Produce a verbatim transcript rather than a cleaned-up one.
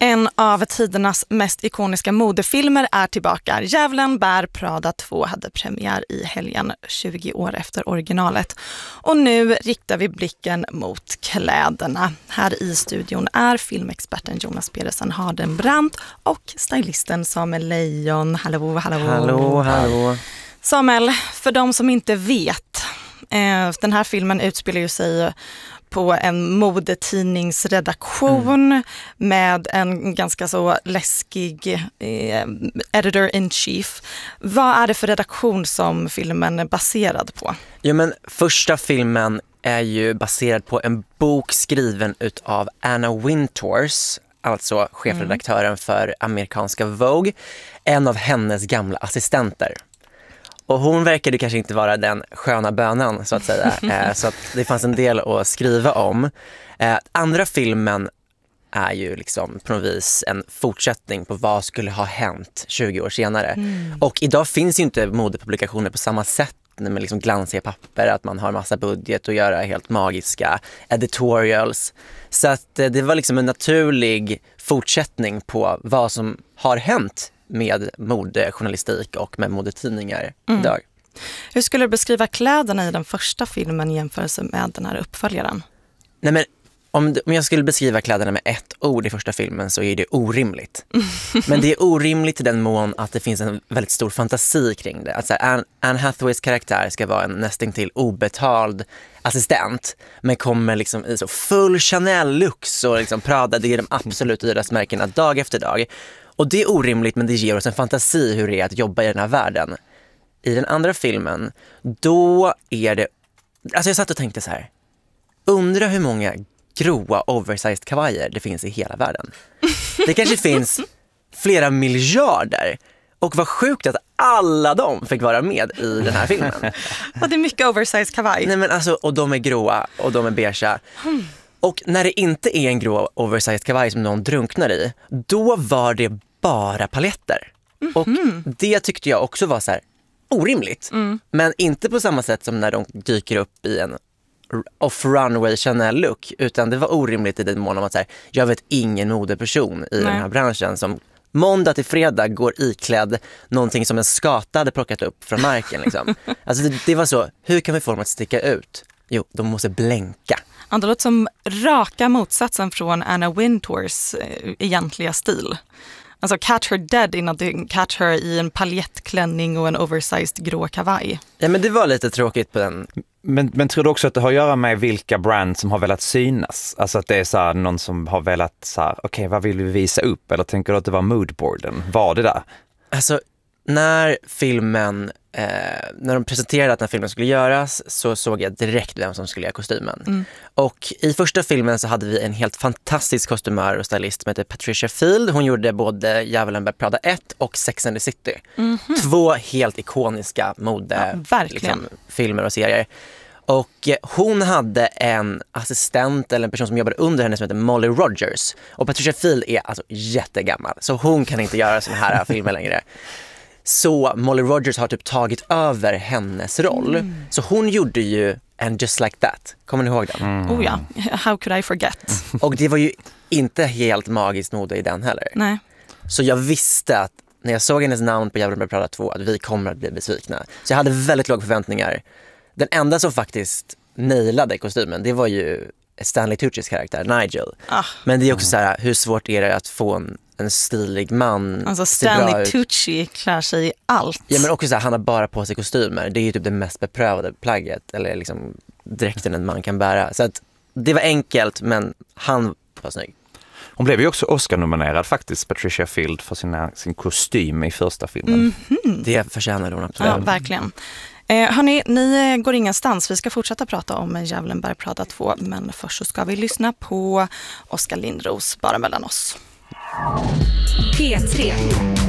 En av tidernas mest ikoniska modefilmer är tillbaka. Djävulen bär Prada två hade premiär i helgen tjugo år efter originalet. Och nu riktar vi blicken mot kläderna. Här i studion är filmexperten Jonas Pedersen Hardenbrandt och stylisten Samuel Lejon. Hallå, hallå. Hallå, hallå. Samuel, för de som inte vet, eh, den här filmen utspelar ju sig på en modetidningsredaktion mm. med en ganska så läskig eh, editor-in-chief. Vad är det för redaktion som filmen är baserad på? Jo, men första filmen är ju baserad på en bok skriven utav Anna Wintours, alltså chefredaktören mm. för amerikanska Vogue, en av hennes gamla assistenter. Och hon verkade kanske inte vara den sköna bönan, så att säga. eh, så att det fanns en del att skriva om. Eh, andra filmen är ju liksom på något vis en fortsättning på vad skulle ha hänt tjugo år senare. Mm. Och idag finns ju inte modepublikationer på samma sätt med liksom glansiga papper, att man har massa budget och göra helt magiska editorials. Så att eh, det var liksom en naturlig fortsättning på vad som har hänt med modejournalistik och med modetidningar mm. idag. Hur skulle du beskriva kläderna i den första filmen i jämförelse med den här uppföljaren? Nej, men om, om jag skulle beskriva kläderna med ett ord i första filmen så är det orimligt. Men det är orimligt i den mån att det finns en väldigt stor fantasi kring det. Alltså Anne, Anne Hathaways karaktär ska vara en nästintill obetald assistent, men kommer liksom i så full Chanel-lux och liksom Prada, det är de absolut dyraste märkena dag efter dag. Och det är orimligt, men det ger oss en fantasi hur det är att jobba i den här världen. I den andra filmen, då är det... Alltså jag satt och tänkte så här. Undra hur många gråa oversized kavajer det finns i hela världen. Det kanske finns flera miljarder. Och vad sjukt att alla de fick vara med i den här filmen. Och det är mycket oversized kavaj. Nej, men alltså, och de är gråa och de är beige. Hmm. Och när det inte är en grå oversized kavaj som någon drunknar i, då var det bara paletter. Mm-hmm. Och det tyckte jag också var så här orimligt. Mm. Men inte på samma sätt som när de dyker upp i en off-runway Chanel-look, utan det var orimligt i den mån om att så här, jag vet ingen modeperson i Nej. den här branschen som måndag till fredag går iklädd någonting som en skata hade plockat upp från marken. Liksom. Alltså det, det var så, hur kan vi få dem att sticka ut? Jo, de måste blänka. Ja, det låter som raka motsatsen från Anna Wintours eh, egentliga stil. Alltså catch her dead innan du catch her i en paljettklänning och en oversized grå kavaj. Ja, men det var lite tråkigt på den. Men, men tror du också att det har att göra med vilka brands som har velat synas? Alltså att det är så här, någon som har velat så här, okej, okay, vad vill vi visa upp? Eller tänker du att det var moodboarden? Var det där? Alltså, när filmen, eh, när de presenterade att den här filmen skulle göras, så såg jag direkt vem som skulle göra kostymen. Mm. Och i första filmen så hade vi en helt fantastisk kostymör och stylist som heter Patricia Field. Hon gjorde både Djävulen bär Prada ett och Sex and the City. Mm-hmm. Två helt ikoniska mode ja, liksom, filmer och serier. Och hon hade en assistent eller en person som jobbade under henne som heter Molly Rogers. Och Patricia Field är alltså jättegammal, så hon kan inte göra såna här filmer längre. Så Molly Rogers har typ tagit över hennes roll. Mm. Så hon gjorde ju And Just Like That. Kommer ni ihåg den? Mm. Oh ja, how could I forget? Och det var ju inte helt magiskt mode i den heller. Nej. Så jag visste att när jag såg hennes namn på Djävulen bär Prada två att vi kommer att bli besvikna. Så jag hade väldigt låga förväntningar. Den enda som faktiskt nailade kostymen, det var ju Stanley Tuccis karaktär, Nigel. Ah. Men det är också så här, hur svårt är det att få en, en stilig man? Alltså Stanley Tucci klär sig i allt. Ja, men också så här, han har bara på sig kostymer. Det är ju typ det mest beprövade plagget, eller liksom dräkten en man kan bära. Så att det var enkelt, men han var snygg. Hon blev ju också Oscar-nominerad faktiskt, Patricia Field, för sina, sin kostym i första filmen. Mm-hmm. Det förtjänar hon absolut. Ja, verkligen. Eh, hörni, ni går ingenstans. Vi ska fortsätta prata om Djävulen bär Prada två, men först så ska vi lyssna på Oskar Lindros, Bara mellan oss. P tre.